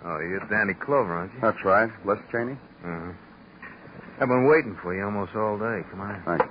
Oh, you're Danny Clover, aren't you? That's right. Les Cheney? Uh-huh. I've been waiting for you almost all day. Come on. Thanks.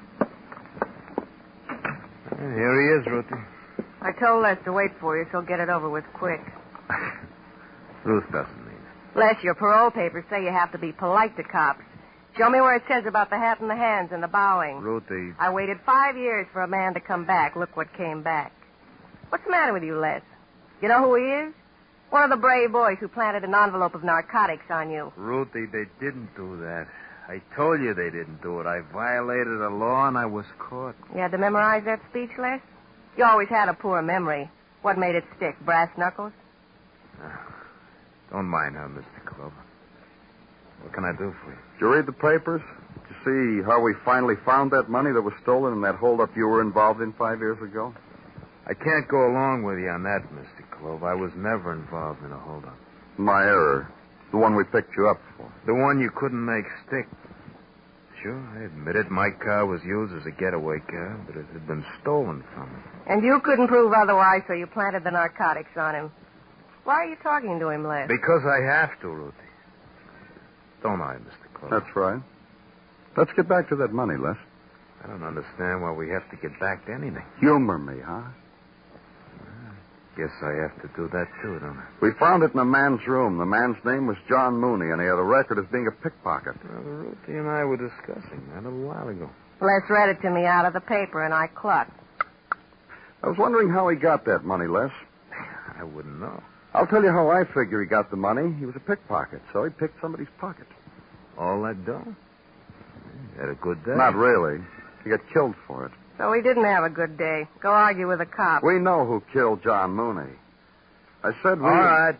Here he is, Ruthie. I told Les to wait for you, so get it over with quick. Ruth doesn't mean it. Les, your parole papers say you have to be polite to cops. Show me where it says about the hat and the hands and the bowing. Ruthie. I waited 5 years for a man to come back. Look what came back. What's the matter with you, Les? You know who he is? One of the brave boys who planted an envelope of narcotics on you. Ruthie, they didn't do that. I told you they didn't do it. I violated the law and I was caught. You had to memorize that speech, Les? You always had a poor memory. What made it stick? Brass knuckles? Don't mind her, Mr. Clover. What can I do for you? Did you read the papers? Did you see how we finally found that money that was stolen in that holdup you were involved in 5 years ago? I can't go along with you on that, Mr. Clover. I was never involved in a holdup. My error. The one we picked you up for. The one you couldn't make stick. Sure, I admit it. My car was used as a getaway car, but it had been stolen from me. And you couldn't prove otherwise, so you planted the narcotics on him. Why are you talking to him, Les? Because I have to, Ruthie. Don't I, Mr. Clover? That's right. Let's get back to that money, Les. I don't understand why we have to get back to anything. Humor me, huh? Guess I have to do that, too, don't I? We found it in a man's room. The man's name was John Mooney, and he had a record as being a pickpocket. Well, Ruthie and I were discussing that a little while ago. Les read it to me out of the paper, and I clucked. I was wondering how he got that money, Les. I wouldn't know. I'll tell you how I figure he got the money. He was a pickpocket, so he picked somebody's pocket. All that dough? You had a good day. Not really. He got killed for it. So he didn't have a good day. Go argue with the cop. We know who killed John Mooney. I said we... All right.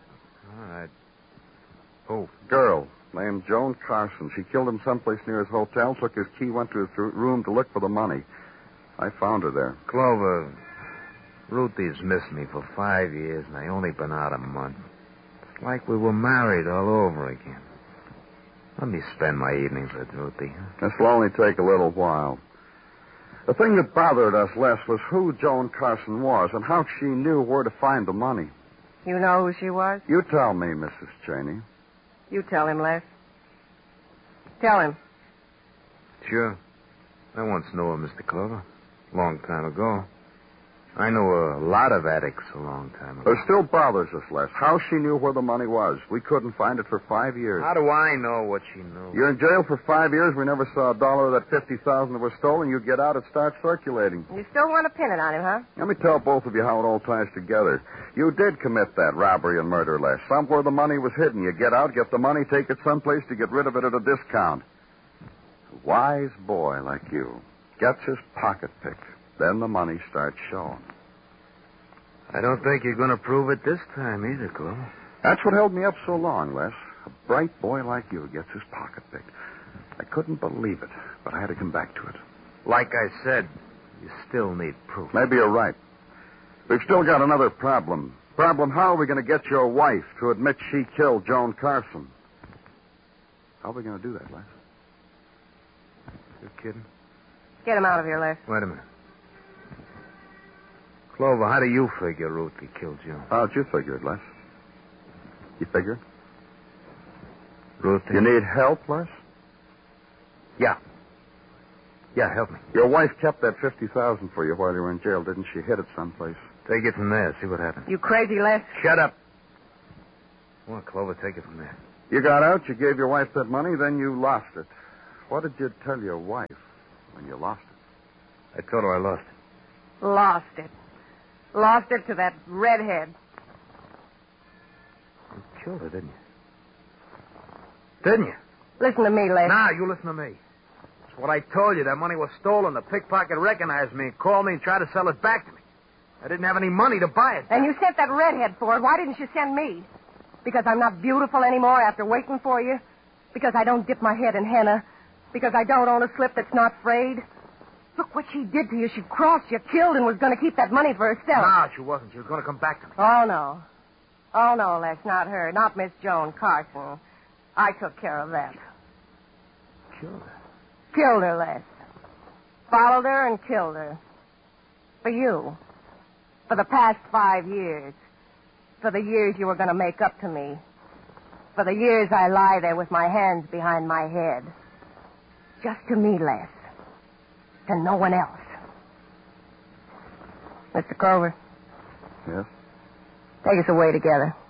Who? Girl named Joan Carson. She killed him someplace near his hotel, took his key, went to his room to look for the money. I found her there. Clover, Ruthie's missed me for 5 years, and I only been out a month. It's like we were married all over again. Let me spend my evenings with Ruthie. This will only take a little while. The thing that bothered us less was who Joan Carson was and how she knew where to find the money. You know who she was? You tell me, Mrs. Cheney. You tell him, Les. Tell him. Sure. I once knew her, Mr. Clover. Long time ago. I knew a lot of addicts a long time ago. It still bothers us, Les, how she knew where the money was. We couldn't find it for 5 years. How do I know what she knew? You're in jail for 5 years. We never saw a dollar of that $50,000 that was stolen. You get out, it starts circulating. You still want to pin it on him, huh? Let me tell both of you how it all ties together. You did commit that robbery and murder, Les. Somewhere the money was hidden. You get out, get the money, take it someplace to get rid of it at a discount. A wise boy like you gets his pocket picked. Then the money starts showing. I don't think you're going to prove it this time either, Clover. That's what held me up so long, Les. A bright boy like you gets his pocket picked. I couldn't believe it, but I had to come back to it. Like I said, you still need proof. Maybe you're right. We've still got another problem. How are we going to get your wife to admit she killed Joan Carson? How are we going to do that, Les? You kidding? Get him out of here, Les. Wait a minute. Clover, how do you figure Ruthie killed Joan? How'd you figure it, Les? You figure? Ruthie? You need help, Les? Yeah. Yeah, help me. Your wife kept that $50,000 for you while you were in jail, didn't she? Hid it someplace. Take it from there. See what happens. You crazy, Les? Shut up. Come on, Clover, take it from there. You got out, you gave your wife that money, then you lost it. What did you tell your wife when you lost it? I told her I lost it. Lost it. Lost it to that redhead. You killed her, didn't you? Didn't you? Listen to me, Les. Now, you listen to me. That's what I told you. That money was stolen. The pickpocket recognized me and called me and tried to sell it back to me. I didn't have any money to buy it. And you sent that redhead for it. Why didn't you send me? Because I'm not beautiful anymore after waiting for you? Because I don't dip my head in henna? Because I don't own a slip that's not frayed? Look what she did to you. She crossed you, killed, and was going to keep that money for herself. No, she wasn't. She was going to come back to me. Oh, no. Oh, no, Les, not her. Not Miss Joan Carson. I took care of that. Killed her? Killed her, Les. Followed her and killed her. For you. For the past 5 years. For the years you were going to make up to me. for the years I lie there with my hands behind my head. Just to me, Les. To no one else. Mr. Crover. Yes? Take us away together.